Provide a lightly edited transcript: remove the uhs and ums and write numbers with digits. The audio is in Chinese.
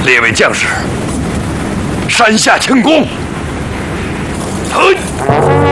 列位将士，山下庆功！嘿！